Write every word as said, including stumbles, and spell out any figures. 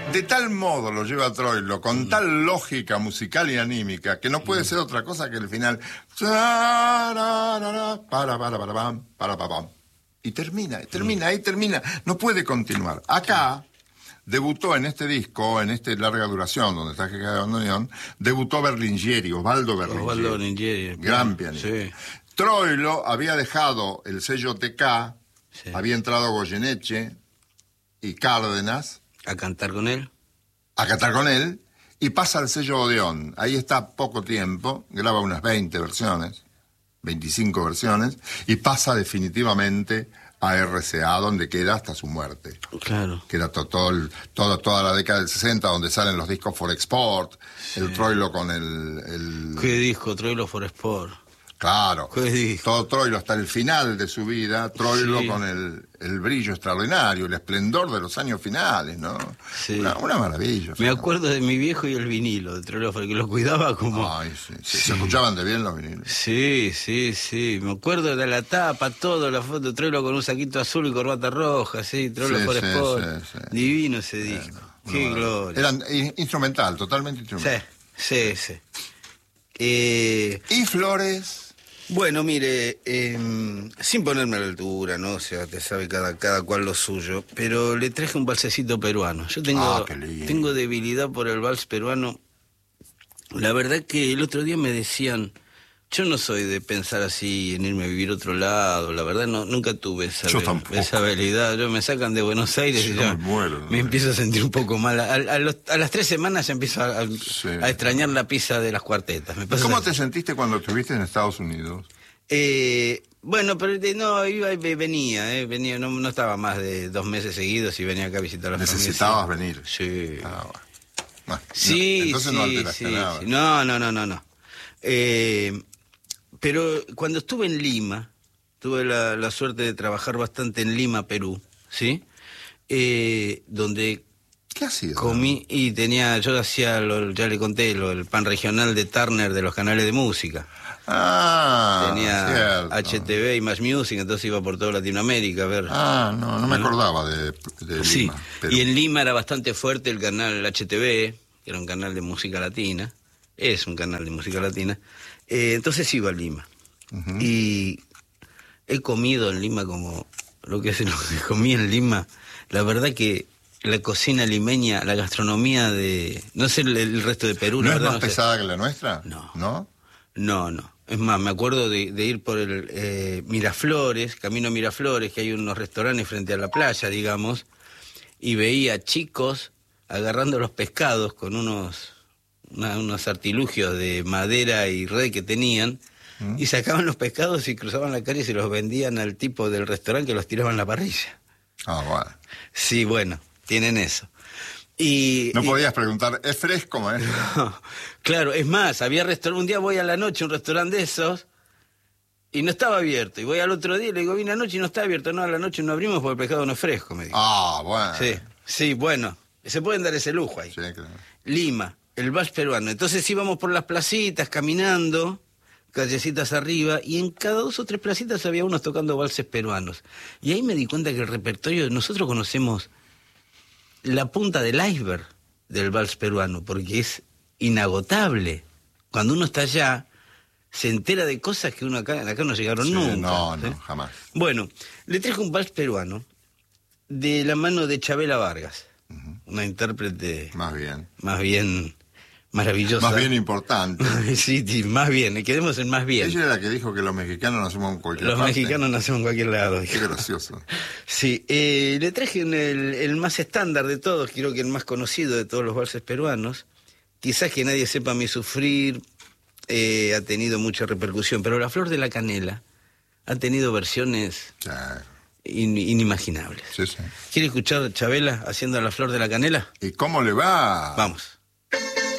De tal modo lo lleva Troilo, con tal lógica musical y anímica, que no puede ser otra cosa que el final. Para, para, para, para, para, para. Y termina, termina, ahí termina. No puede continuar. Acá debutó en este disco, en este larga duración, donde está que de bandoneón, debutó Berlingieri, Osvaldo Berlingieri. Osvaldo Berlingieri. Gran pianista. Sí. Troilo había dejado el sello T K, Sí. había entrado Goyeneche y Cárdenas A cantar con él. a cantar con él, y pasa al sello Odeón. Ahí está poco tiempo, graba unas veinte versiones, veinticinco versiones, y pasa definitivamente a R C A, donde queda hasta su muerte. Claro. Queda to, todo el, todo, toda la década del sesenta, donde salen los discos For Export, sí. El Troilo con el... el... ¿Qué disco? Troilo For Export. Claro, ¿Qué disco? todo Troilo hasta el final de su vida, Troilo Sí. con el, el brillo extraordinario, el esplendor de los años finales, ¿no? Sí. Una, una maravilla. Me acuerdo de mi viejo y el vinilo de Troilo, porque lo cuidaba como... Ay, sí, sí, Sí. se escuchaban de bien los vinilos. Sí, sí, sí. Me acuerdo de la tapa, todo, la foto, Troilo con un saquito azul y corbata roja, sí, Troilo Sí, For sí, Sport. sí, sí. Divino ese disco. Una Qué maravilla. gloria. Eran in- instrumental, totalmente Sí, instrumental. sí, sí. Eh, Y Flores... bueno, mire, eh, sin ponerme a la altura, ¿no? O sea, te sabe cada, cada cual lo suyo, pero le traje un valsecito peruano. Yo tengo, Ah, qué lindo. tengo debilidad por el vals peruano. La verdad que el otro día me decían, yo no soy de pensar así en irme a vivir a otro lado, la verdad no, nunca tuve esa, Yo habi- tampoco. esa habilidad. Yo me sacan de Buenos Aires Yo y ya me muero, ¿no? me empiezo a sentir un poco mal. A, a los- a las tres semanas ya empiezo a, a- Sí. a extrañar la pizza de las cuartetas. Me pasa ¿Cómo así. te sentiste cuando estuviste en Estados Unidos? Eh, bueno, pero de- no, iba y ve- venía, eh, venía, no, no estaba más de dos meses seguidos y venía acá a visitar a la Necesitabas familia. venir. Sí. Ah, bueno. Bueno, Sí, no, entonces sí, no alteraste sí, nada. sí. No, no, no, no, no. Eh, pero cuando estuve en Lima, tuve la, la suerte de trabajar bastante en Lima, Perú, ¿sí? Eh, donde ¿Qué ha sido? comí y tenía, yo hacía, lo, ya le conté, lo, el pan regional de Turner de los canales de música. Ah, Tenía cierto. H T V y Más Music, entonces iba por toda Latinoamérica a ver. Ah, no, no me Bueno. acordaba de, de Sí, Lima. pero- y en Lima era bastante fuerte el canal H T V, que era un canal de música latina, es un canal de música latina, eh, entonces iba a Lima. Ujú. Y he comido en Lima como lo que, es, lo que comí en Lima, la verdad que la cocina limeña, la gastronomía de... No sé el, el resto de Perú, ¿No la es verdad más no sé. pesada que la nuestra? No. ¿No? No, no. Es más, me acuerdo de, de ir por el eh, Miraflores, camino a Miraflores, que hay unos restaurantes frente a la playa, digamos, y veía chicos agarrando los pescados con unos, una- unos artilugios de madera y red que tenían, ¿Mm? y sacaban los pescados y cruzaban la calle y se los vendían al tipo del restaurante que los tiraba en la parrilla. Ah, bueno. Sí, bueno, tienen eso. Y, No y- podías preguntar, ¿es fresco, maestro? Claro, es más, había restaurante, un día voy a la noche a un restaurante de esos y no estaba abierto. Y voy al otro día y le digo, vine anoche y no está abierto. No, a la noche no abrimos porque el pescado no es fresco, me dijo. Ah, bueno. Sí, sí, bueno, se pueden dar ese lujo ahí. Sí, claro. Lima, el vals peruano. Entonces íbamos por las placitas caminando, callecitas arriba, y en cada dos o tres placitas había unos tocando valses peruanos. Y ahí me di cuenta que el repertorio, nosotros conocemos la punta del iceberg del vals peruano, porque es inagotable. Cuando uno está allá, se entera de cosas que uno acá, acá no llegaron Sí, nunca. no, ¿sí? no, jamás. Bueno, le traje un vals peruano de la mano de Chabela Vargas, una intérprete Más bien. más bien maravillosa. Más bien importante. sí, sí, más bien, quedemos en más bien. Ella era la que dijo que los mexicanos nacemos en cualquier Los parte. mexicanos nacemos en cualquier lado. Qué gracioso. Sí, eh, le traje el, el más estándar de todos, creo que el más conocido de todos los valses peruanos. Quizás que nadie sepa mi sufrir, eh, ha tenido mucha repercusión, pero La Flor de la Canela ha tenido versiones Claro. in- inimaginables. Sí, sí. ¿Quiere escuchar a Chabela haciendo La Flor de la Canela? ¿Y cómo le va? Vamos.